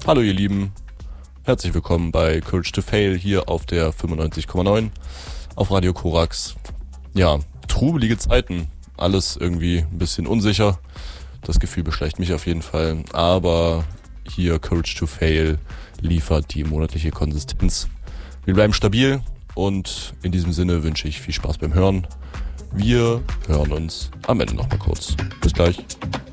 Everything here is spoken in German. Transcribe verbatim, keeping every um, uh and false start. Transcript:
Hallo ihr Lieben, herzlich willkommen bei Courage to Fail hier auf der fünfundneunzig Komma neun auf Radio Korax. Ja, trubelige Zeiten, alles irgendwie ein bisschen unsicher. Das Gefühl beschleicht mich auf jeden Fall, aber hier Courage to Fail liefert die monatliche Konsistenz. Wir bleiben stabil und in diesem Sinne wünsche ich viel Spaß beim Hören. Wir hören uns am Ende nochmal kurz. Bis gleich.